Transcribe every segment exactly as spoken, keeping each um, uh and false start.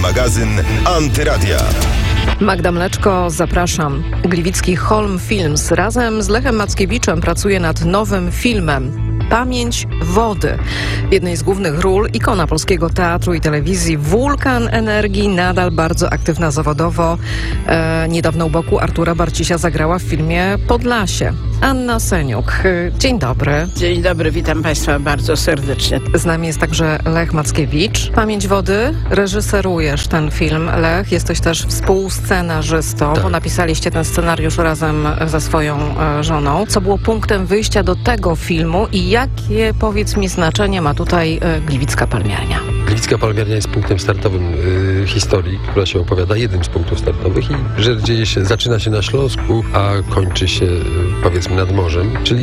Magazyn Antyradia. Magda Mleczko, zapraszam. Gliwicki Holm Films razem z Lechem Mackiewiczem pracuje nad nowym filmem Pamięć wody. W jednej z głównych ról ikona polskiego teatru i telewizji, wulkan energii, nadal bardzo aktywna zawodowo. E, niedawno u boku Artura Barcisia zagrała w filmie Podlasie. Anna Seniuk. Dzień dobry. Dzień dobry, witam Państwa bardzo serdecznie. Z nami jest także Lech Mackiewicz. Pamięć wody. Reżyserujesz ten film, Lech. Jesteś też współscenarzystą, tak, bo napisaliście ten scenariusz razem ze swoją e, żoną. Co było punktem wyjścia do tego filmu i jakie, powiedz mi, znaczenie ma tutaj e, Gliwicka Palmiarnia? Gliwicka Palmiarnia jest punktem startowym y, historii, która się opowiada, jednym z punktów startowych i że dzieje się, zaczyna się na Śląsku, a kończy się y, powiedzmy nad morzem, czyli...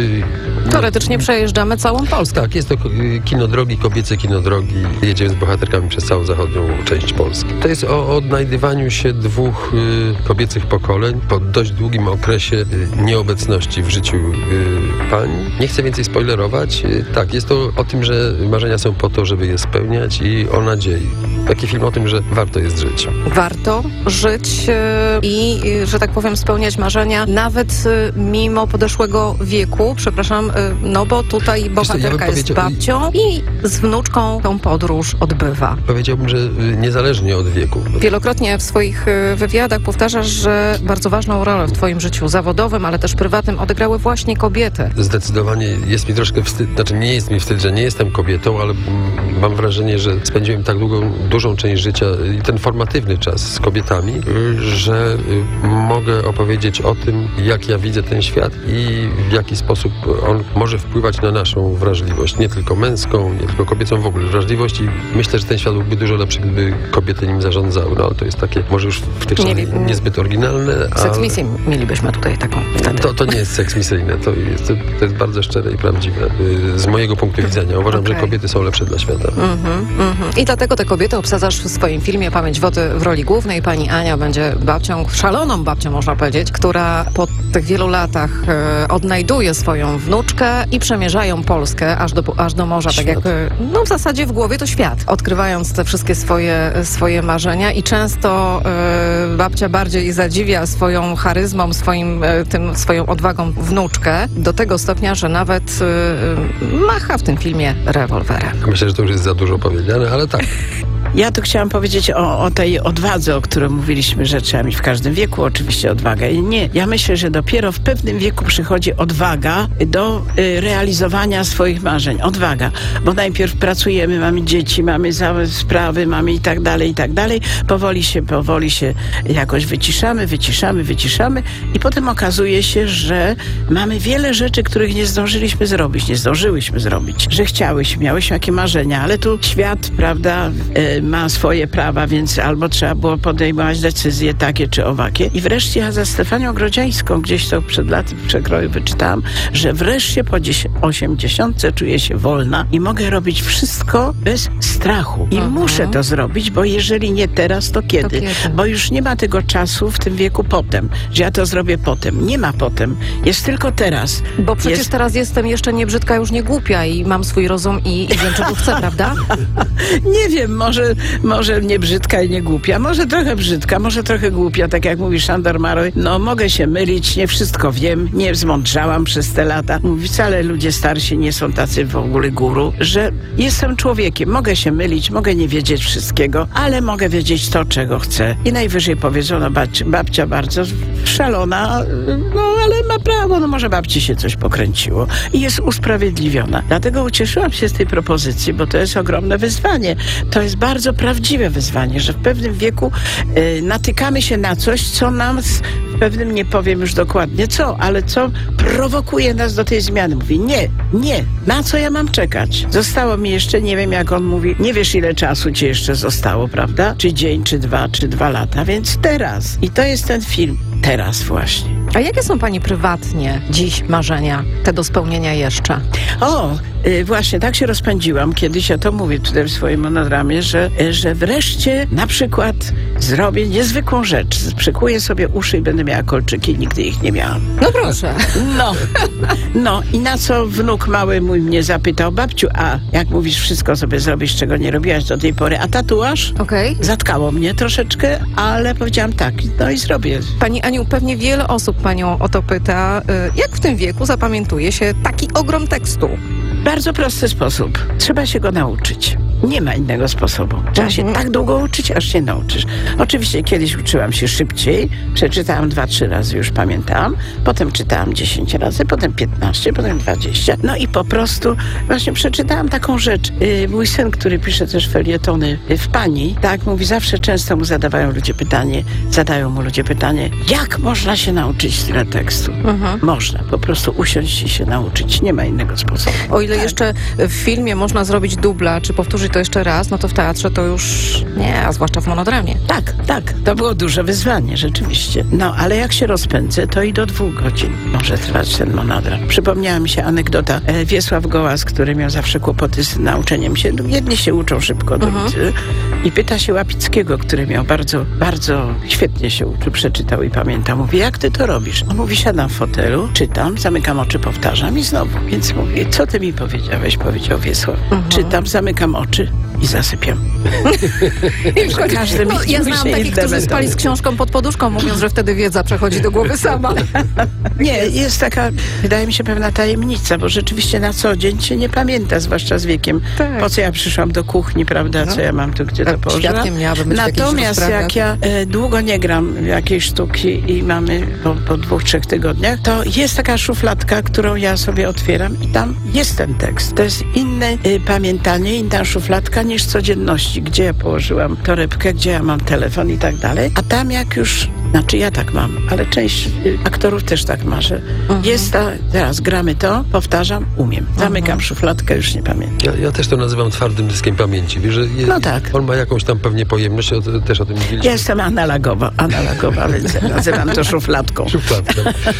Y, Teoretycznie y, przejeżdżamy całą Polskę. Tak, jest to y, kino drogi, kobiece kino drogi. Jedziemy z bohaterkami przez całą zachodnią część Polski. To jest o odnajdywaniu się dwóch y, kobiecych pokoleń po dość długim okresie y, nieobecności w życiu y, pań. Nie chcę więcej spoilerować. Y, tak, jest to o tym, że marzenia są po to, żeby je spełniać i o nadziei. Taki film o tym, że warto jest żyć. Warto żyć i, że tak powiem, spełniać marzenia, nawet mimo podeszłego wieku. Przepraszam, no bo tutaj bohaterka ja jest babcią i z wnuczką tą podróż odbywa. Powiedziałbym, że niezależnie od wieku. Wielokrotnie w swoich wywiadach powtarzasz, że bardzo ważną rolę w twoim życiu zawodowym, ale też prywatnym odegrały właśnie kobiety. Zdecydowanie jest mi troszkę wstyd, znaczy nie jest mi wstyd, że nie jestem kobietą, ale mam wrażenie, że spędziłem tak długą, dużą część życia i ten formatywny czas z kobietami, że mogę opowiedzieć o tym, jak ja widzę ten świat i w jaki sposób on może wpływać na naszą wrażliwość, nie tylko męską, nie tylko kobiecą, w ogóle wrażliwość i myślę, że ten świat byłby dużo lepszy, gdyby kobiety nim zarządzały, no ale to jest takie, może już w tych czasach nie, niezbyt oryginalne. Seks misję mielibyśmy tutaj taką wtedy. To, to nie jest seks misyjne, to jest, to jest bardzo szczere i prawdziwe. Z mojego punktu widzenia uważam, okay, że kobiety są lepsze dla świata. Mm-hmm, mm-hmm. I dlatego te kobiety obsadzasz w swoim filmie Pamięć wody w roli głównej. Pani Ania będzie babcią, szaloną babcią można powiedzieć, która po tych wielu latach e, odnajduje swoją wnuczkę i przemierzają Polskę aż do, aż do morza, świat. Tak jak e, no w zasadzie w głowie to świat. Odkrywając te wszystkie swoje, swoje marzenia i często e, babcia bardziej zadziwia swoją charyzmą, swoim, e, tym, swoją odwagą wnuczkę do tego stopnia, że nawet e, macha w tym filmie rewolwerem. Myślę, że to już jest za dużo powiedziane, ale tak. Ja tu chciałam powiedzieć o, o tej odwadze, o której mówiliśmy, że trzeba mieć w każdym wieku oczywiście odwagę. Nie, ja myślę, że dopiero w pewnym wieku przychodzi odwaga do y, realizowania swoich marzeń. Odwaga, bo najpierw pracujemy, mamy dzieci, mamy całe sprawy, mamy i tak dalej, i tak dalej. Powoli się, powoli się jakoś wyciszamy, wyciszamy, wyciszamy i potem okazuje się, że mamy wiele rzeczy, których nie zdążyliśmy zrobić, nie zdążyłyśmy zrobić, że chciałyśmy, miałyśmy jakie marzenia, ale tu świat, prawda, y, ma swoje prawa, więc albo trzeba było podejmować decyzje takie czy owakie. I wreszcie ja za Stefanią Grodziańską gdzieś to przed laty w przekroju wyczytałam, że wreszcie po osiemdziesiątce czuję się wolna i mogę robić wszystko bez strachu. I uh-huh. muszę to zrobić, bo jeżeli nie teraz, to kiedy? to kiedy? Bo już nie ma tego czasu w tym wieku potem, że ja to zrobię potem. Nie ma potem. Jest tylko teraz. Bo przecież jest... teraz jestem jeszcze nie brzydka, już nie głupia i mam swój rozum i, i wiem, czego chcę, prawda? Nie wiem, może Może nie brzydka i nie głupia, może trochę brzydka, może trochę głupia, tak jak mówi Szandor Maroj. No mogę się mylić, nie wszystko wiem, nie zmądrzałam przez te lata. Mówi, wcale ludzie starsi nie są tacy w ogóle guru, że jestem człowiekiem, mogę się mylić, mogę nie wiedzieć wszystkiego, ale mogę wiedzieć to, czego chcę. I najwyżej powiedzą, no babcia, babcia bardzo szalona, no ale ma prawo, no może babci się coś pokręciło i jest usprawiedliwiona. Dlatego ucieszyłam się z tej propozycji, bo to jest ogromne wyzwanie. To jest bardzo prawdziwe wyzwanie, że w pewnym wieku y, natykamy się na coś, co nam w pewnym, nie powiem już dokładnie co, ale co prowokuje nas do tej zmiany. Mówi, nie, nie, na co ja mam czekać? Zostało mi jeszcze, nie wiem jak on mówi, nie wiesz ile czasu ci jeszcze zostało, prawda? Czy dzień, czy dwa, czy dwa lata, więc teraz. I to jest ten film. Teraz właśnie. A jakie są pani prywatnie dziś marzenia, te do spełnienia jeszcze? O, y, właśnie tak się rozpędziłam. Kiedyś ja to mówię tutaj w swoim monodramie, że, y, że wreszcie na przykład zrobię niezwykłą rzecz. Przykuję sobie uszy i będę miała kolczyki. Nigdy ich nie miałam. No proszę. No, no i na co wnuk mały mój mnie zapytał: babciu, a jak mówisz, wszystko sobie zrobisz, czego nie robiłaś do tej pory, a tatuaż? Okej. Zatkało mnie troszeczkę, ale powiedziałam tak, no i zrobię. Pani Aniu, pewnie wiele osób panią o to pyta, y, jak w tym wieku zapamiętuje się taki ogrom tekstu? Bardzo prosty sposób. Trzeba się go nauczyć. Nie ma innego sposobu. Trzeba się tak długo uczyć, aż się nauczysz. Oczywiście kiedyś uczyłam się szybciej. Przeczytałam dwa, trzy razy, już pamiętałam. Potem czytałam dziesięć razy, potem piętnaście, potem dwadzieścia. No i po prostu właśnie przeczytałam taką rzecz. Yy, mój syn, który pisze też felietony w Pani, tak mówi, zawsze często mu zadawają ludzie pytanie, zadają mu ludzie pytanie, jak można się nauczyć tyle tekstu? Mhm. Można. Po prostu usiąść i się nauczyć. Nie ma innego sposobu. O ile jeszcze w filmie można zrobić dubla, czy powtórzyć to jeszcze raz, no to w teatrze to już nie, a zwłaszcza w monodramie. Tak, tak. To było duże wyzwanie, rzeczywiście. No, ale jak się rozpędzę, to i do dwóch godzin może trwać ten monodram. Przypomniała mi się anegdota. E, Wiesław Gołas, który miał zawsze kłopoty z nauczeniem się. Jedni się uczą szybko do Mhm. widzę. I pyta się Łapickiego, który miał bardzo, bardzo świetnie się uczył, przeczytał i pamięta. Mówi, jak ty to robisz? On mówi, siadam w fotelu, czytam, zamykam oczy, powtarzam i znowu. Więc mówi, co ty mi powiedziałeś? Powiedział Wiesław. Mhm. Czytam, zamykam oczy i zasypiam. Każdy No, mi ja musi znam się takich, którzy implementować. spali z książką pod poduszką, mówiąc, że wtedy wiedza przechodzi do głowy sama. Nie, jest taka, wydaje mi się, pewna tajemnica, bo rzeczywiście na co dzień się nie pamięta, zwłaszcza z wiekiem. Tak. Po co ja przyszłam do kuchni, prawda, co No. ja mam tu, gdzie A to położyłam. świadkiem miałabym być w jakichś Natomiast rozprawach. jak ja e, długo nie gram w jakiejś sztuki i mamy po, po dwóch, trzech tygodniach, to jest taka szufladka, którą ja sobie otwieram i tam jest ten tekst. To jest inne e, pamiętanie, inna szufladka niż codzienności, gdzie ja położyłam torebkę, gdzie ja mam telefon i tak dalej. A tam jak już, znaczy ja tak mam, ale część y, aktorów też tak ma, że Mhm. jest ta, teraz gramy to, powtarzam, umiem. Zamykam szufladkę, już nie pamiętam. Ja, ja też to nazywam twardym dyskiem pamięci. Wiesz, że je, No tak. on ma jakąś tam pewnie pojemność, o, też o tym mówiliśmy. Ja jestem analogowa, analogowa, więc nazywam to szufladką. Szufladka.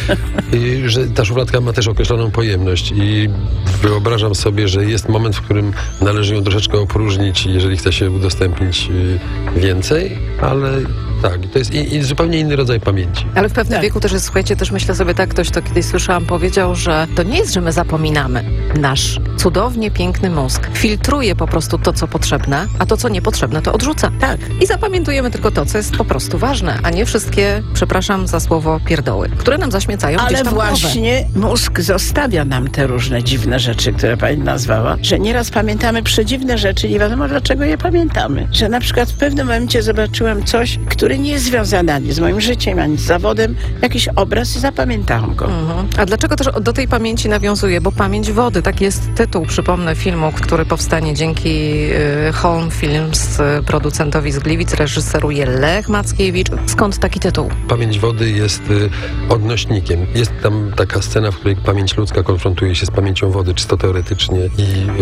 I, że ta szufladka ma też określoną pojemność i wyobrażam sobie, że jest moment, w którym należy ją troszeczkę opróżnić, jeżeli chce się udostępnić y, więcej, ale tak, to jest i, i zupełnie inny rodzaj pamięci. Ale w pewnym Tak. wieku też jest, słuchajcie, też myślę sobie tak, ktoś to kiedyś słyszałam, powiedział, że to nie jest, że my zapominamy. Nasz cudownie piękny mózg filtruje po prostu to, co potrzebne, a to, co niepotrzebne, to odrzuca. Tak. I zapamiętujemy tylko to, co jest po prostu ważne, a nie wszystkie, przepraszam za słowo, pierdoły, które nam zaśmiecają Ale gdzieś tam głowę. właśnie mózg zostawia nam te różne dziwne rzeczy, które pani nazwała, że nieraz pamiętamy przedziwne rzeczy, nie wiadomo dlaczego je pamiętamy. Że na przykład w pewnym momencie zobaczyłam coś, które nie jest związane ani z moim życiem, ani z zawodem, jakiś obraz i zapamiętałam go. Mhm. A dlaczego też do tej pamięci nawiązuje? Bo pamięć wody, tak jest tytuł, przypomnę, filmu, który powstanie dzięki y, Home Films, y, producentowi z Gliwic, reżyseruje Lech Mackiewicz. Skąd taki tytuł? Pamięć wody jest y, odnośnikiem. Jest tam taka scena, w której pamięć ludzka konfrontuje się z pamięcią wody, czysto teoretycznie i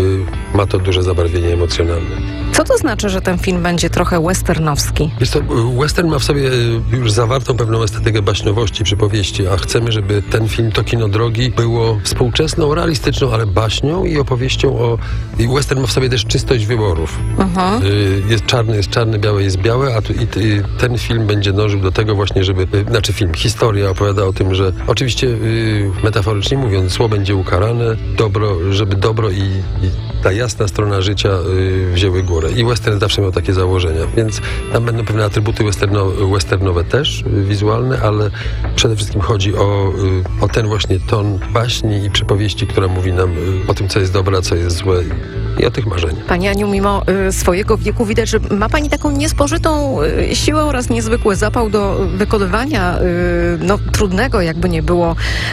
y, ma to duże zabarwienie emocjonalne. Co to znaczy, że ten film będzie trochę westernowski? Jest to, western ma w sobie już zawartą pewną estetykę baśniowości, przypowieści, a chcemy, żeby ten film, to kino drogi, było współczesną, realistyczną, ale baśnią i opowieścią o... I western ma w sobie też czystość wyborów. Mhm. Y, Jest czarny, jest czarny, białe jest białe, a tu, i, i ten film będzie dążył do tego właśnie, żeby... y, Znaczy film, historia opowiada o tym, że oczywiście y, metaforycznie mówiąc, zło będzie ukarane, dobro, żeby dobro i, i ta jasna strona życia y, wzięły górę. I western zawsze miał takie założenia, więc tam będą pewne atrybuty westerno, westernowe też, y, wizualne, ale przede wszystkim chodzi o, y, o ten właśnie ton baśni i przypowieści, która mówi nam y, o tym, co jest dobre, a co jest złe i, i o tych marzeniach. Pani Aniu, mimo y, swojego wieku widać, że ma Pani taką niespożytą y, siłę oraz niezwykły zapał do wykonywania y, no, trudnego, jakby nie było,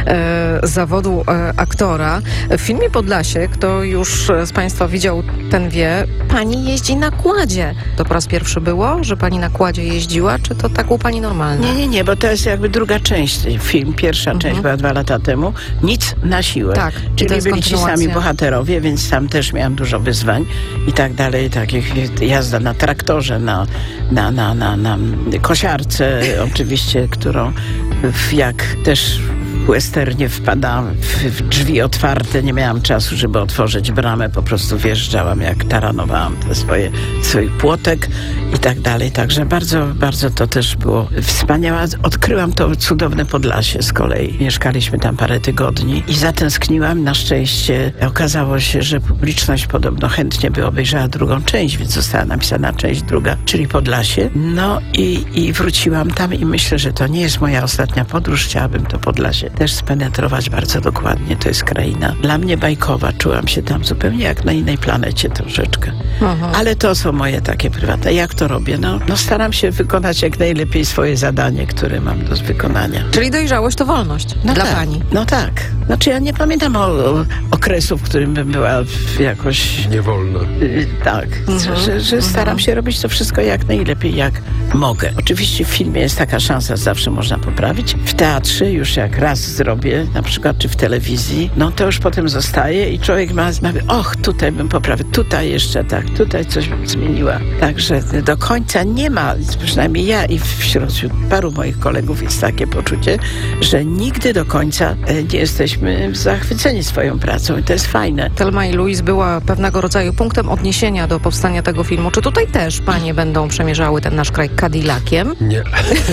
y, zawodu y, aktora. W filmie Podlasie, kto już z Państwa widział, ten wie, Pani jeździ na kładzie. To po raz pierwszy było, że Pani na kładzie jeździła, czy to tak u Pani normalne? Nie, nie, nie, bo to jest jakby druga część film. Pierwsza część była dwa lata temu. Nic na siłę. Tak, i to Czyli jest byli ci sami kontynuacja. bohaterowie, więc tam też miałam dużo wyzwań i tak dalej. Takich jazda na traktorze, na, na, na, na, na kosiarce oczywiście, którą w, jak też w westernie wpadałam w, w drzwi otwarte, nie miałam czasu, żeby otworzyć bramę, po prostu wjeżdżałam, jak taranowałam te swoje, swój płotek i tak dalej. Także bardzo, bardzo to też było wspaniałe. Odkryłam to cudowne Podlasie z kolei. Mieszkaliśmy tam parę tygodni i zatęskniłam. Na szczęście okazało się, że publiczność podobno chętnie by obejrzała drugą część, więc została napisana część druga, czyli Podlasie. No i, i wróciłam tam i myślę, że to nie jest moja ostatnia podróż. Chciałabym to Podlasie też spenetrować bardzo dokładnie. To jest kraina dla mnie bajkowa. Czułam się tam zupełnie jak na innej planecie troszeczkę. Mhm. Ale to są moje takie prywatne. Jak to robię? No, no staram się wykonać jak najlepiej swoje zadanie, które mam do wykonania. Czyli dojrzałość to wolność no dla tak, pani. No tak. Znaczy ja nie pamiętam o, o okresu, w którym bym była jakoś... Niewolna. Y, tak. Mhm. Że, że staram mhm. się robić to wszystko jak najlepiej, jak mogę. Oczywiście w filmie jest taka szansa, zawsze można poprawić. W teatrze już jak raz zrobię, na przykład, czy w telewizji, no to już potem zostaje i człowiek ma, ma och, tutaj bym poprawił, tutaj jeszcze tak, tutaj coś bym zmieniła. Także do końca nie ma, przynajmniej ja i wśród paru moich kolegów jest takie poczucie, że nigdy do końca nie jesteśmy zachwyceni swoją pracą i to jest fajne. Thelma i Louise była pewnego rodzaju punktem odniesienia do powstania tego filmu. Czy tutaj też panie będą przemierzały ten nasz kraj Cadillaciem? Nie.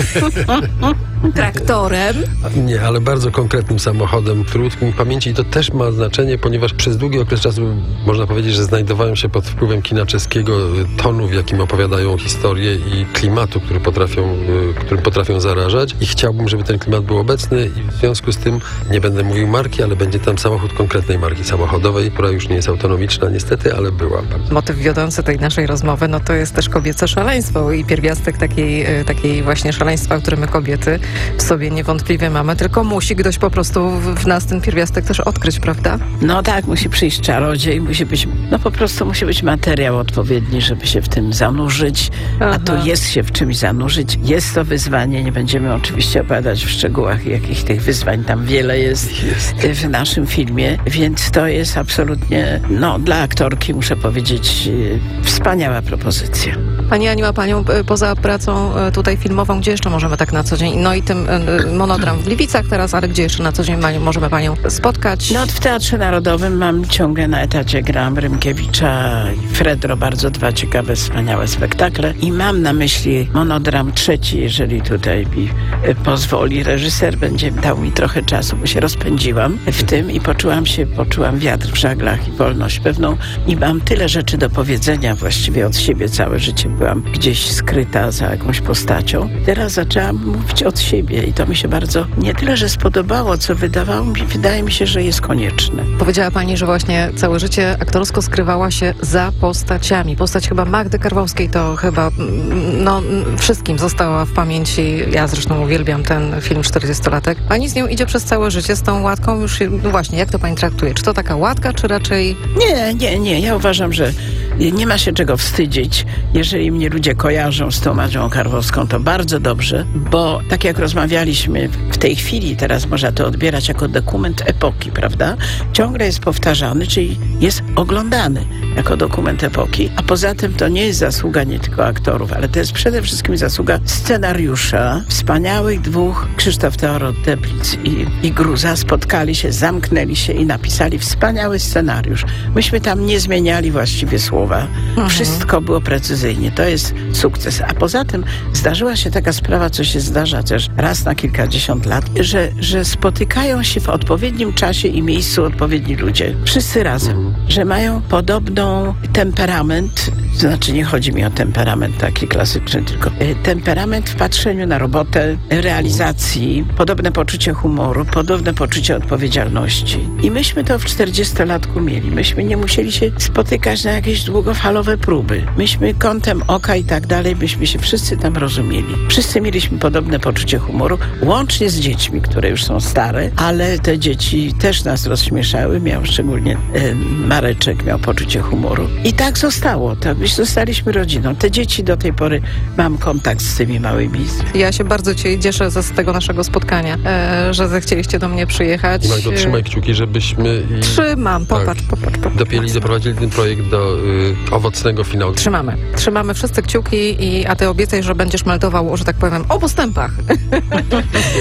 Traktorem? Nie, ale bardzo konkretnym samochodem, który utkwił mi w pamięci i to też ma znaczenie, ponieważ przez długi okres czasu można powiedzieć, że znajdowałem się pod wpływem kina czeskiego, tonu, w jakim opowiadają historię i klimatu, który potrafią, którym potrafią zarażać i chciałbym, żeby ten klimat był obecny i w związku z tym nie będę mówił marki, ale będzie tam samochód konkretnej marki samochodowej, która już nie jest autonomiczna niestety, ale była. Bardzo. Motyw wiodący tej naszej rozmowy, no to jest też kobiece szaleństwo i pierwiastek takiej, takiej właśnie szaleństwa, które my kobiety w sobie niewątpliwie mamy, tylko musi ktoś po prostu w nas ten pierwiastek też odkryć, prawda? No tak, musi przyjść czarodziej, musi być, no po prostu musi być materiał odpowiedni, żeby się w tym zanurzyć, Aha. a tu jest się w czymś zanurzyć. Jest to wyzwanie, nie będziemy oczywiście opowiadać w szczegółach, jakich tych wyzwań tam wiele jest, jest w naszym filmie, więc to jest absolutnie, no dla aktorki muszę powiedzieć, wspaniała propozycja. Pani Aniu, a panią poza pracą tutaj filmową, gdzie jeszcze możemy tak na co dzień, no i tym monodram w Gliwicach teraz, ale gdzie jeszcze na co dzień możemy panią spotkać? No w Teatrze Narodowym mam ciągle na etacie gram Rymkiewicza i Fredro, bardzo dwa ciekawe, wspaniałe spektakle i mam na myśli monodram trzeci, jeżeli tutaj mi pozwoli reżyser, będzie dał mi trochę czasu, bo się rozpędziłam w tym i poczułam się, poczułam wiatr w żaglach i wolność pewną i mam tyle rzeczy do powiedzenia właściwie od siebie, całe życie byłam gdzieś skryta za jakąś postacią. Teraz zaczęłam mówić od siebie i to mi się bardzo nie tyle, że spodobało, co wydawało mi, wydaje mi się, że jest konieczne. Powiedziała pani, że właśnie całe życie aktorsko skrywała się za postaciami. Postać chyba Magdy Karwowskiej to chyba no, wszystkim została w pamięci. Ja zresztą uwielbiam ten film czterdziestolatek. Pani z nią idzie przez całe życie, z tą łatką już się, no właśnie, jak to pani traktuje? Czy to taka łatka, czy raczej... Nie, nie, nie. Ja uważam, że nie ma się czego wstydzić. Jeżeli mnie ludzie kojarzą z tą Magdą Karwowską, to bardzo dobrze, bo tak jak rozmawialiśmy w tej chwili, teraz można to odbierać jako dokument epoki, prawda? Ciągle jest powtarzany, czyli jest oglądany jako dokument epoki, a poza tym to nie jest zasługa nie tylko aktorów, ale to jest przede wszystkim zasługa scenariusza. Wspaniałych dwóch, Krzysztof Teodor-Teplitz i, i Gruza, spotkali się, zamknęli się i napisali wspaniały scenariusz. Myśmy tam nie zmieniali właściwie słowa. Mhm. Wszystko było precyzyjnie. To jest sukces. A poza tym zdarzyła się taka sprawa, co się zdarza też raz na kilkadziesiąt lat, że, że spotykają się w odpowiednim czasie i miejscu odpowiedni ludzie. Wszyscy razem. Mhm. Że mają podobną temperament, to znaczy nie chodzi mi o temperament taki klasyczny, tylko temperament w patrzeniu na robotę, realizacji, podobne poczucie humoru, podobne poczucie odpowiedzialności. I myśmy to w czterdziestolatku mieli. Myśmy nie musieli się spotykać na jakieś długofalowe próby. Myśmy kątem oka i tak dalej, byśmy się wszyscy tam rozumieli. Wszyscy mieliśmy podobne poczucie humoru, łącznie z dziećmi, które już są stare, ale te dzieci też nas rozśmieszały. Miał szczególnie e, Mareczek miał poczucie humoru. I tak zostało. Tak, zostaliśmy rodziną. Te dzieci do tej pory mam kontakt z tymi małymi. Ja się bardzo cieszę z tego naszego spotkania, e, że zechcieliście do mnie przyjechać. Magdo, trzymaj kciuki, żebyśmy... I, Trzymam, popatrz, tak, popatrz, popatrz. Dopięli, doprowadzili ten projekt do y, owocnego finału. Trzymamy. Trzymamy wszyscy kciuki, i, a ty obiecaj, że będziesz meldował, że tak powiem, o postępach.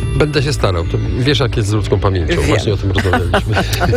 Będę się starał. To wiesz, jak jest z ludzką pamięcią. Wiem. Właśnie o tym rozmawialiśmy.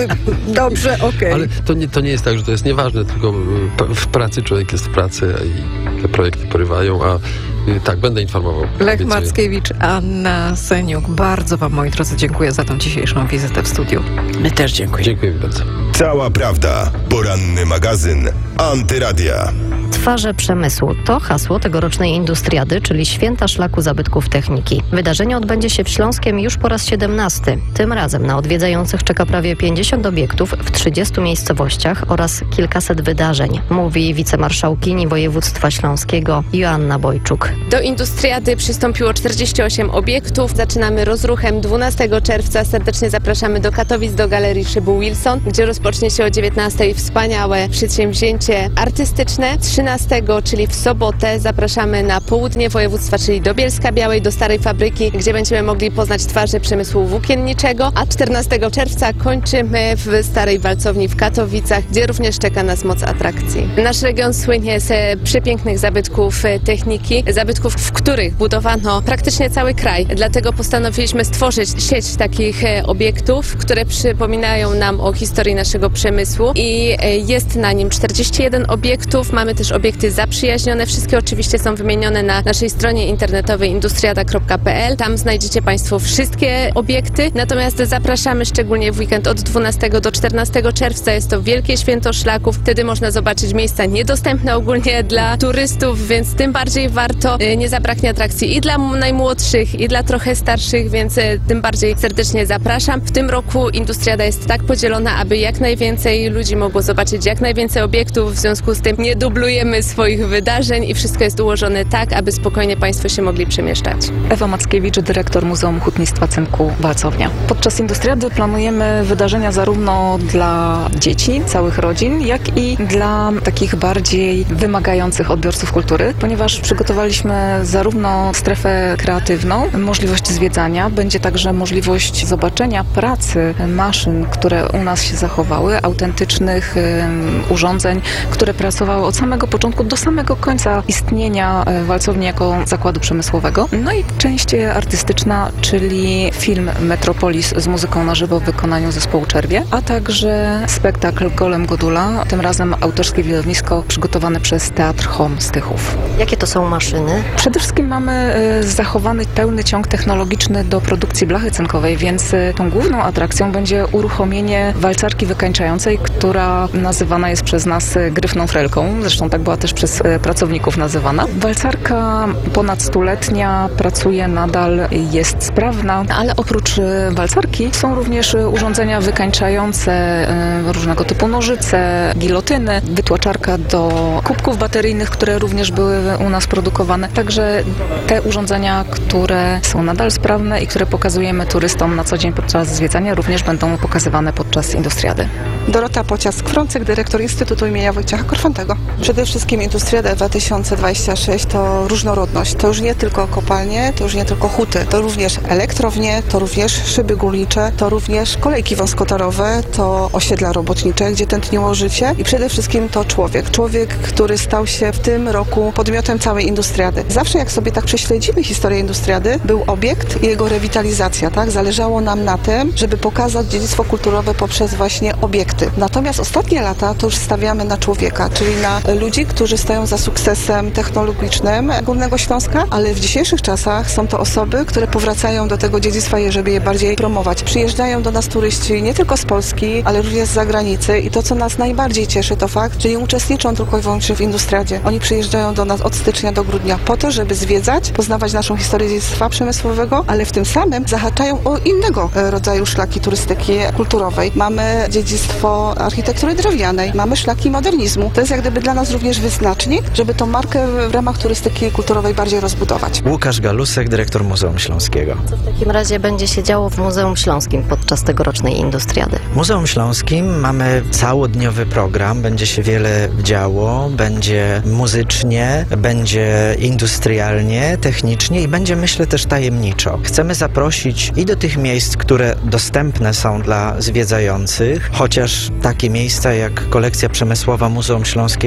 Dobrze, okej. Ale to nie, to nie jest tak, że to jest nieważne, tylko y, w pracy człowiek jest w pracy i te projekty porywają, a y, tak, będę informował. Lech Obiecuję. Mackiewicz, Anna Seniuk. Bardzo wam, moi drodzy, dziękuję za tą dzisiejszą wizytę w studiu. My też dziękujemy. Dziękuję bardzo. Cała prawda. Poranny magazyn Antyradia. Twarze przemysłu to hasło tegorocznej Industriady, czyli Święta Szlaku Zabytków Techniki. Wydarzenie odbędzie się w Śląskiem już po raz siedemnasty. Tym razem na odwiedzających czeka prawie pięćdziesiąt obiektów w trzydziestu miejscowościach oraz kilkaset wydarzeń, mówi wicemarszałkini województwa śląskiego Joanna Bojczuk. Do Industriady przystąpiło czterdzieści osiem obiektów. Zaczynamy rozruchem dwunastego czerwca. Serdecznie zapraszamy do Katowic, do Galerii Szybu Wilson, gdzie rozpocznie się o dziewiętnastej wspaniałe przedsięwzięcie artystyczne. trzynastego, czyli w sobotę, zapraszamy na południe województwa, czyli do Bielska-Białej, do Starej Fabryki, gdzie będziemy mogli poznać twarze przemysłu włókienniczego, a czternastego czerwca kończymy w Starej Walcowni w Katowicach, gdzie również czeka nas moc atrakcji. Nasz region słynie z przepięknych zabytków techniki, zabytków, w których budowano praktycznie cały kraj. Dlatego postanowiliśmy stworzyć sieć takich obiektów, które przypominają nam o historii naszego przemysłu i jest na nim czterdzieści jeden obiektów. Mamy też obiekty zaprzyjaźnione. Wszystkie oczywiście są wymienione na naszej stronie internetowej industriada kropka p l. Tam znajdziecie Państwo wszystkie obiekty. Natomiast zapraszamy szczególnie w weekend od dwunastego do czternastego czerwca. Jest to wielkie święto szlaków. Wtedy można zobaczyć miejsca niedostępne ogólnie dla turystów, więc tym bardziej warto. Nie zabraknie atrakcji i dla najmłodszych, i dla trochę starszych, więc tym bardziej serdecznie zapraszam. W tym roku Industriada jest tak podzielona, aby jak najwięcej ludzi mogło zobaczyć jak najwięcej obiektów. W związku z tym nie dublujemy swoich wydarzeń i wszystko jest ułożone tak, aby spokojnie Państwo się mogli przemieszczać. Ewa Mackiewicz, dyrektor Muzeum Hutnictwa Cynku Walcownia. Podczas Industriady planujemy wydarzenia zarówno dla dzieci, całych rodzin, jak i dla takich bardziej wymagających odbiorców kultury, ponieważ przygotowaliśmy zarówno strefę kreatywną, możliwość zwiedzania, będzie także możliwość zobaczenia pracy maszyn, które u nas się zachowały, autentycznych um, urządzeń, które pracowały od samego początku do samego końca istnienia Walcowni jako zakładu przemysłowego. No i część artystyczna, czyli film Metropolis z muzyką na żywo w wykonaniu zespołu Czerwie, a także spektakl Golem Godula, tym razem autorskie widownisko przygotowane przez Teatr Home z Tychów. Jakie to są maszyny? Przede wszystkim mamy zachowany pełny ciąg technologiczny do produkcji blachy cynkowej, więc tą główną atrakcją będzie uruchomienie walcarki wykańczającej, która nazywana jest przez nas gryfną frelką. Zresztą tak była też przez pracowników nazywana. Walcarka ponad stuletnia, pracuje nadal, jest sprawna, ale oprócz walcarki są również urządzenia wykańczające, różnego typu nożyce, gilotyny, wytłaczarka do kubków bateryjnych, które również były u nas produkowane. Także te urządzenia, które są nadal sprawne i które pokazujemy turystom na co dzień podczas zwiedzania, również będą pokazywane podczas Industriady. Dorota Pociask-Frącek, dyrektor Instytutu imienia Wojciecha Korfantego. Przede wszystkim Industriada dwa tysiące dwadzieścia sześć to różnorodność. To już nie tylko kopalnie, to już nie tylko huty, to również elektrownie, to również szyby górnicze, to również kolejki wąskotorowe, to osiedla robotnicze, gdzie tętniło życie i przede wszystkim to człowiek. Człowiek, który stał się w tym roku podmiotem całej Industriady. Zawsze jak sobie tak prześledzimy historię Industriady, był obiekt i jego rewitalizacja, tak? Zależało nam na tym, żeby pokazać dziedzictwo kulturowe poprzez właśnie obiekty. Natomiast ostatnie lata to już stawiamy na człowieka, czyli na ludzi, którzy stoją za sukcesem technologicznym Górnego Śląska, ale w dzisiejszych czasach są to osoby, które powracają do tego dziedzictwa, żeby je bardziej promować. Przyjeżdżają do nas turyści nie tylko z Polski, ale również z zagranicy i to, co nas najbardziej cieszy, to fakt, że nie uczestniczą tylko i wyłącznie w Industriadzie. Oni przyjeżdżają do nas od stycznia do grudnia po to, żeby zwiedzać, poznawać naszą historię dziedzictwa przemysłowego, ale w tym samym zahaczają o innego rodzaju szlaki turystyki kulturowej. Mamy dziedzictwo architektury drewnianej, mamy szlaki modernizmu. To jest jak gdyby dla nas również wyznacznik, żeby tą markę w ramach turystyki kulturowej bardziej rozbudować. Łukasz Galusek, dyrektor Muzeum Śląskiego. Co w takim razie będzie się działo w Muzeum Śląskim podczas tegorocznej Industriady? W Muzeum Śląskim mamy całodniowy program, będzie się wiele działo, będzie muzycznie, będzie industrialnie, technicznie i będzie, myślę, też tajemniczo. Chcemy zaprosić i do tych miejsc, które dostępne są dla zwiedzających, chociaż takie miejsca jak kolekcja przemysłowa Muzeum Śląskiego w magazynie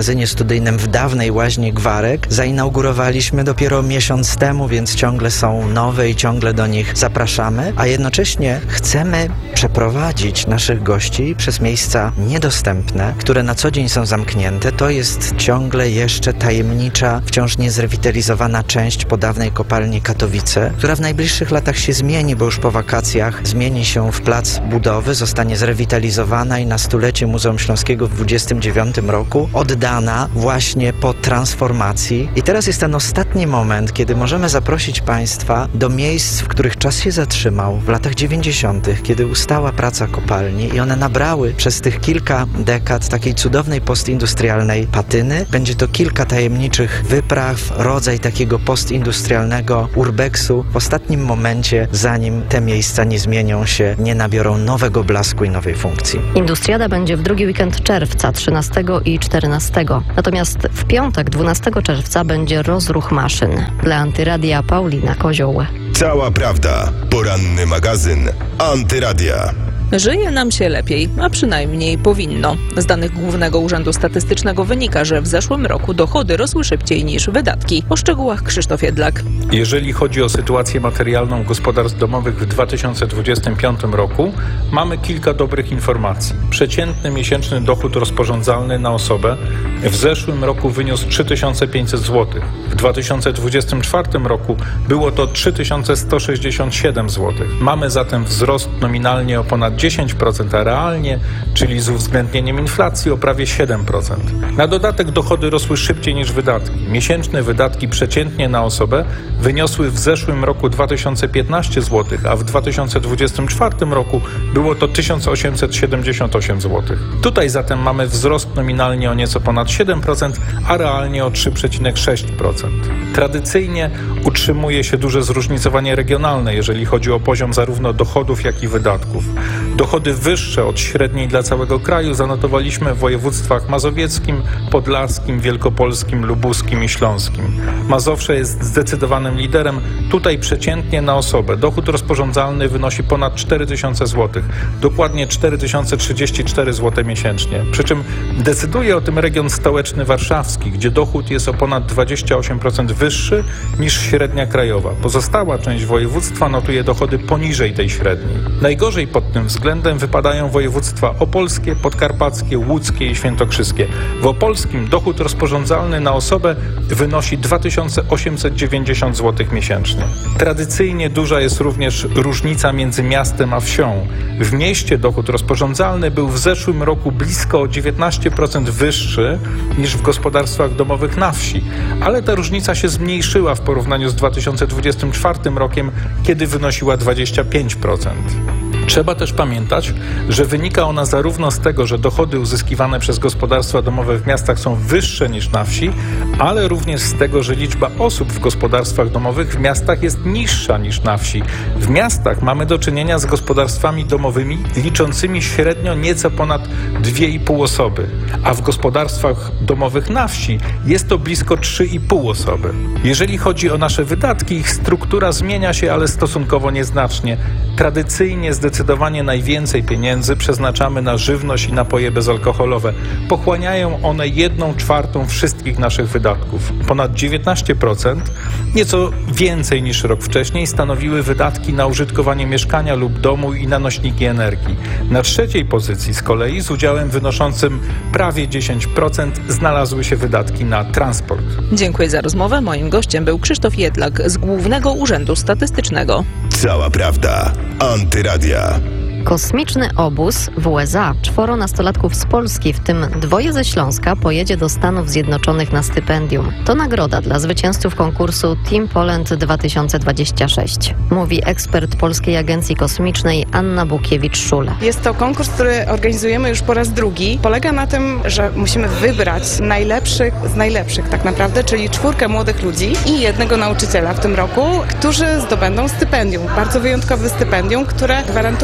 magazynie studyjnym w dawnej Łaźni Gwarek zainaugurowaliśmy dopiero miesiąc temu, więc ciągle są nowe i ciągle do nich zapraszamy, a jednocześnie chcemy przeprowadzić naszych gości przez miejsca niedostępne, które na co dzień są zamknięte. To jest ciągle jeszcze tajemnicza, wciąż niezrewitalizowana część po dawnej kopalni Katowice, która w najbliższych latach się zmieni, bo już po wakacjach zmieni się w plac budowy, zostanie zrewitalizowana i na stulecie Muzeum Śląskiego w dwudziestym dziewiątym roku oddana właśnie po transformacji. I teraz jest ten ostatni moment, kiedy możemy zaprosić Państwa do miejsc, w których czas się zatrzymał w latach dziewięćdziesiątych, kiedy ustała praca kopalni i one nabrały przez tych kilka dekad takiej cudownej postindustrialnej patyny. Będzie to kilka tajemniczych wypraw, rodzaj takiego postindustrialnego urbexu w ostatnim momencie, zanim te miejsca nie zmienią się, nie nabiorą nowego blasku i nowej funkcji. Industriada będzie w drugi weekend czerwca, trzynastego i czternastego. Natomiast w piątek, dwunastego czerwca będzie rozruch maszyn. Dla Antyradia Paulina Kozioł. Cała prawda. Poranny magazyn Antyradia. Żyje nam się lepiej, a przynajmniej powinno. Z danych Głównego Urzędu Statystycznego wynika, że w zeszłym roku dochody rosły szybciej niż wydatki. O szczegółach Krzysztof Jedlak. Jeżeli chodzi o sytuację materialną gospodarstw domowych w dwa tysiące dwudziestym piątym roku, mamy kilka dobrych informacji. Przeciętny miesięczny dochód rozporządzalny na osobę w zeszłym roku wyniósł trzy tysiące pięćset złotych. W dwa tysiące dwudziestym czwartym roku było to trzy tysiące sto sześćdziesiąt siedem złotych. Mamy zatem wzrost nominalnie o ponad dziesięć procent, a realnie, czyli z uwzględnieniem inflacji, o prawie siedem procent. Na dodatek dochody rosły szybciej niż wydatki. Miesięczne wydatki przeciętnie na osobę wyniosły w zeszłym roku dwa tysiące piętnaście złotych, a w dwa tysiące dwudziestym czwartym roku było to tysiąc osiemset siedemdziesiąt osiem złotych. Tutaj zatem mamy wzrost nominalnie o nieco ponad siedem procent, a realnie o trzy przecinek sześć procent. Tradycyjnie utrzymuje się duże zróżnicowanie regionalne, jeżeli chodzi o poziom zarówno dochodów, jak i wydatków. Dochody wyższe od średniej dla całego kraju zanotowaliśmy w województwach mazowieckim, podlaskim, wielkopolskim, lubuskim i śląskim. Mazowsze jest zdecydowanym liderem. Tutaj przeciętnie na osobę dochód rozporządzalny wynosi ponad cztery tysiące złotych, dokładnie cztery tysiące trzydzieści cztery złote miesięcznie. Przy czym decyduje o tym region stołeczny warszawski, gdzie dochód jest o ponad dwadzieścia osiem procent wyższy niż średnia krajowa. Pozostała część województwa notuje dochody poniżej tej średniej. Najgorzej pod tym względem wypadają województwa opolskie, podkarpackie, łódzkie i świętokrzyskie. W opolskim dochód rozporządzalny na osobę wynosi dwa tysiące osiemset dziewięćdziesiąt złotych miesięcznie. Tradycyjnie duża jest również różnica między miastem a wsią. W mieście dochód rozporządzalny był w zeszłym roku blisko o dziewiętnaście procent wyższy niż w gospodarstwach domowych na wsi, ale ta różnica się zmniejszyła w porównaniu z dwa tysiące dwudziestym czwartym rokiem, kiedy wynosiła dwadzieścia pięć procent. Trzeba też pamiętać, że wynika ona zarówno z tego, że dochody uzyskiwane przez gospodarstwa domowe w miastach są wyższe niż na wsi, ale również z tego, że liczba osób w gospodarstwach domowych w miastach jest niższa niż na wsi. W miastach mamy do czynienia z gospodarstwami domowymi liczącymi średnio nieco ponad dwie i pół osoby, a w gospodarstwach domowych na wsi jest to blisko trzy i pół osoby. Jeżeli chodzi o nasze wydatki, ich struktura zmienia się, ale stosunkowo nieznacznie. Tradycyjnie zdecydowanie najwięcej pieniędzy przeznaczamy na żywność i napoje bezalkoholowe. Pochłaniają one jedną czwartą wszystkich naszych wydatków. Ponad dziewiętnaście procent, nieco więcej niż rok wcześniej, stanowiły wydatki na użytkowanie mieszkania lub domu i na nośniki energii. Na trzeciej pozycji z kolei, z udziałem wynoszącym prawie dziesięć procent, znalazły się wydatki na transport. Dziękuję za rozmowę. Moim gościem był Krzysztof Jedlak z Głównego Urzędu Statystycznego. Cała prawda. Antyradia. Kosmiczny obóz w U S A. Czworo nastolatków z Polski, w tym dwoje ze Śląska, pojedzie do Stanów Zjednoczonych na stypendium. To nagroda dla zwycięzców konkursu Team Poland dwa tysiące dwadzieścia sześć. Mówi ekspert Polskiej Agencji Kosmicznej Anna Bukiewicz-Szul. Jest to konkurs, który organizujemy już po raz drugi. Polega na tym, że musimy wybrać najlepszych z najlepszych tak naprawdę, czyli czwórkę młodych ludzi i jednego nauczyciela w tym roku, którzy zdobędą stypendium. Bardzo wyjątkowe stypendium, które gwarantuje wyjątkowe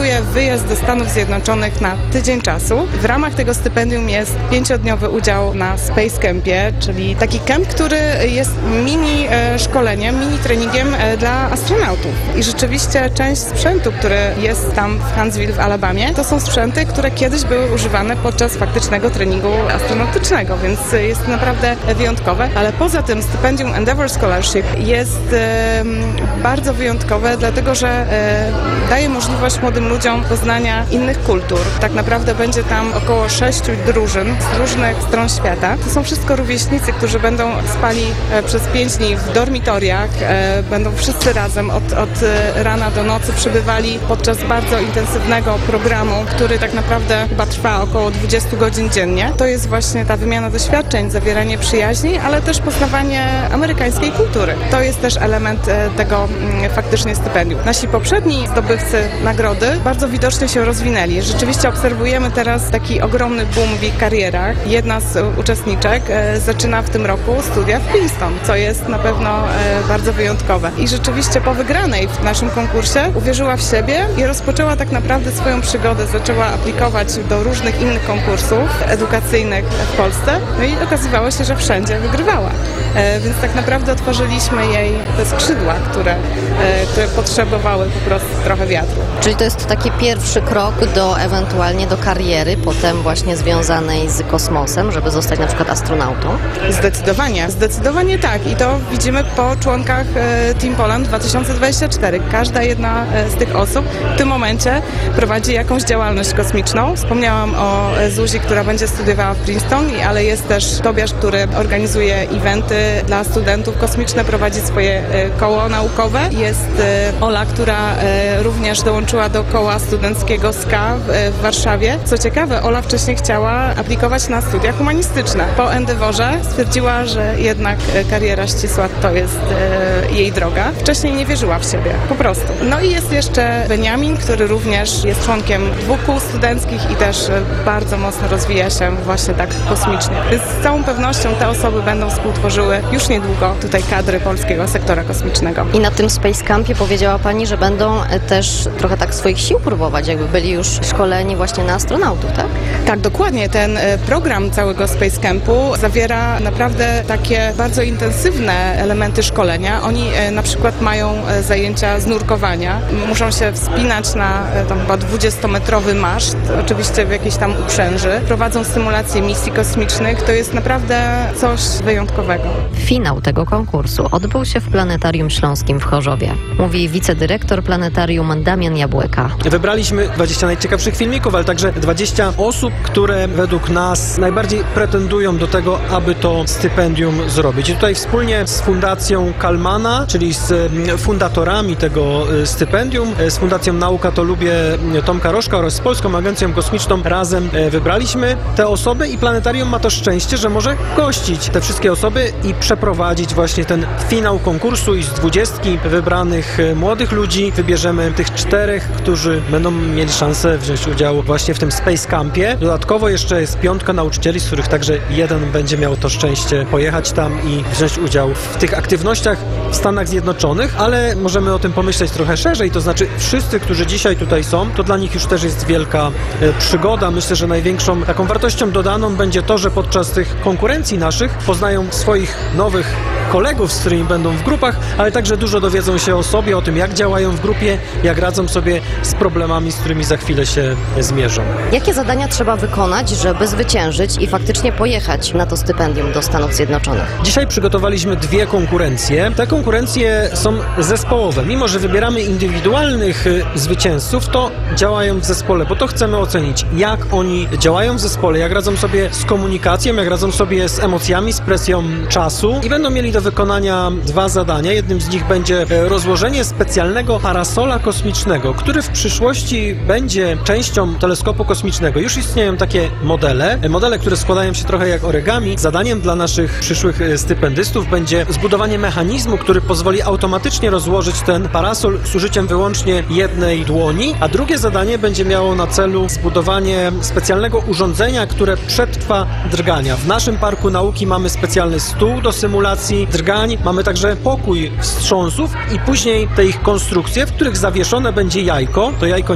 wyjazd do Stanów Zjednoczonych na tydzień czasu. W ramach tego stypendium jest pięciodniowy udział na Space Campie, czyli taki camp, który jest mini e, szkoleniem, mini treningiem e, dla astronautów. I rzeczywiście część sprzętu, który jest tam w Huntsville w Alabamie, to są sprzęty, które kiedyś były używane podczas faktycznego treningu astronautycznego, więc jest naprawdę wyjątkowe. Ale poza tym stypendium Endeavor Scholarship jest e, bardzo wyjątkowe, dlatego że e, daje możliwość młodym ludziom poznania innych kultur. Tak naprawdę będzie tam około sześciu drużyn z różnych stron świata. To są wszystko rówieśnicy, którzy będą spali e, przez pięć dni w dormitoriach, e, będą wszyscy razem od, od rana do nocy przebywali podczas bardzo intensywnego programu, który tak naprawdę chyba trwa około dwadzieścia godzin dziennie. To jest właśnie ta wymiana doświadczeń, zawieranie przyjaźni, ale też poznawanie amerykańskiej kultury. To jest też element e, tego m, faktycznie stypendium. Nasi poprzedni zdobywcy nagrody bardzo widocznie się rozwinęli. Rzeczywiście obserwujemy teraz taki ogromny boom w ich karierach. Jedna z uczestniczek e, zaczyna w tym roku studia w Princeton, co jest na pewno e, bardzo wyjątkowe. I rzeczywiście po wygranej w naszym konkursie uwierzyła w siebie i rozpoczęła tak naprawdę swoją przygodę. Zaczęła aplikować do różnych innych konkursów edukacyjnych w Polsce, no i okazywało się, że wszędzie wygrywała. E, więc tak naprawdę otworzyliśmy jej te skrzydła, które, e, które potrzebowały po prostu trochę wiatru. Czyli to jest taki pierwszy krok do ewentualnie do kariery, potem właśnie związanej z kosmosem, żeby zostać na przykład astronautą? Zdecydowanie, zdecydowanie tak. I to widzimy po członkach e, Team Poland dwa tysiące dwadzieścia cztery. Każda jedna e, z tych osób w tym momencie prowadzi jakąś działalność kosmiczną. Wspomniałam o e, Zuzi, która będzie studiowała w Princeton, ale jest też Tobiasz, który organizuje eventy dla studentów kosmiczne, prowadzi swoje e, koło naukowe. Jest e, Ola, która e, również dołączyła do koła studenckiego S K A w, e, w Warszawie. Co ciekawe, Ola wcześniej chciała aplikować na studia humanistyczne. Po Endeavorze stwierdziła, że jednak e, kariera ścisła to jest e, jej droga. Wcześniej nie wierzyła w siebie, po prostu. No i jest jeszcze Beniamin, który również jest członkiem dwóch kół studenckich i też e, bardzo mocno rozwija się właśnie tak kosmicznie. Więc z całą pewnością te osoby będą współtworzyły już niedługo tutaj kadry polskiego sektora kosmicznego. I na tym Space Campie powiedziała Pani, że będą też trochę tak swoich sił próbować, jakby byli już szkoleni właśnie na astronautów, tak? Tak, dokładnie. Ten program całego Space Campu zawiera naprawdę takie bardzo intensywne elementy szkolenia. Oni na przykład mają zajęcia z nurkowania. Muszą się wspinać na tam chyba dwudziestometrowy maszt, oczywiście w jakiejś tam uprzęży. Prowadzą symulacje misji kosmicznych. To jest naprawdę coś wyjątkowego. Finał tego konkursu odbył się w Planetarium Śląskim w Chorzowie. Mówi wicedyrektor planetarium Damian Jabłeka. Wybraliśmy dwadzieścia najciekawszych filmików, ale także dwadzieścia osób, które według nas najbardziej pretendują do tego, aby to stypendium zrobić. I tutaj wspólnie z Fundacją Kalmana, czyli z fundatorami tego stypendium, z Fundacją Nauka to Lubię Tomka Rożka oraz z Polską Agencją Kosmiczną razem wybraliśmy te osoby i planetarium ma to szczęście, że może gościć te wszystkie osoby i przeprowadzić właśnie ten finał konkursu i z dwudziestki wybranych młodych ludzi wybierzemy tych czterech, którzy będą mieli szansę wziąć udział właśnie w tym Space Campie. Dodatkowo jeszcze jest piątka nauczycieli, z których także jeden będzie miał to szczęście pojechać tam i wziąć udział w tych aktywnościach w Stanach Zjednoczonych, ale możemy o tym pomyśleć trochę szerzej, to znaczy wszyscy, którzy dzisiaj tutaj są, to dla nich już też jest wielka e, przygoda. Myślę, że największą taką wartością dodaną będzie to, że podczas tych konkurencji naszych poznają swoich nowych kolegów, z którymi będą w grupach, ale także dużo dowiedzą się o sobie, o tym, jak działają w grupie, jak radzą sobie z problemami, z którymi za chwilę się zmierzą. Jakie zadania trzeba wykonać, żeby zwyciężyć i faktycznie pojechać na to stypendium do Stanów Zjednoczonych? Dzisiaj przygotowaliśmy dwie konkurencje. Te konkurencje są zespołowe. Mimo że wybieramy indywidualnych zwycięzców, to działają w zespole, bo to chcemy ocenić, jak oni działają w zespole, jak radzą sobie z komunikacją, jak radzą sobie z emocjami, z presją czasu i będą mieli do wykonania dwa zadania. Jednym z nich będzie rozłożenie specjalnego parasola kosmicznego, który w przyszłości będzie częścią teleskopu kosmicznego. Już istnieją takie modele, modele, które składają się trochę jak origami. Zadaniem dla naszych przyszłych stypendystów będzie zbudowanie mechanizmu, który pozwoli automatycznie rozłożyć ten parasol z użyciem wyłącznie jednej dłoni, a drugie zadanie będzie miało na celu zbudowanie specjalnego urządzenia, które przetrwa drgania. W naszym Parku Nauki mamy specjalny stół do symulacji drgań, mamy także pokój wstrząsów i później te ich konstrukcje, w których zawieszone będzie jajko. To jajko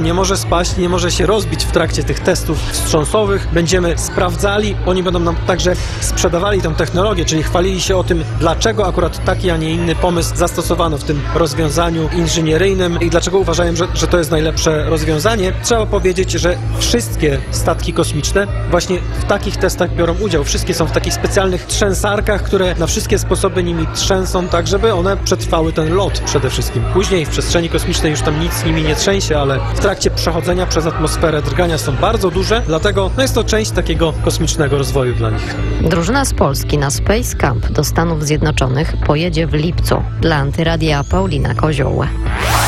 nie może spaść, nie może się rozbić w trakcie tych testów wstrząsowych. Będziemy sprawdzali, oni będą nam także sprzedawali tę technologię, czyli chwalili się o tym, dlaczego akurat taki, a nie inny pomysł zastosowano w tym rozwiązaniu inżynieryjnym i dlaczego uważają, że, że to jest najlepsze rozwiązanie. Trzeba powiedzieć, że wszystkie statki kosmiczne właśnie w takich testach biorą udział. Wszystkie są w takich specjalnych trzęsarkach, które na wszystkie sposoby nimi trzęsą, tak żeby one przetrwały ten lot przede wszystkim. Później w przestrzeni kosmicznej już tam nic nimi nie trzęsie, ale w trakcie przechodzenia przez atmosferę drgania są bardzo duże, dlatego no jest to część takiego kosmicznego rozwoju dla nich. Drużyna z Polski na Space Camp do Stanów Zjednoczonych pojedzie w lipcu. Dla Antyradia Paulina Kozioł.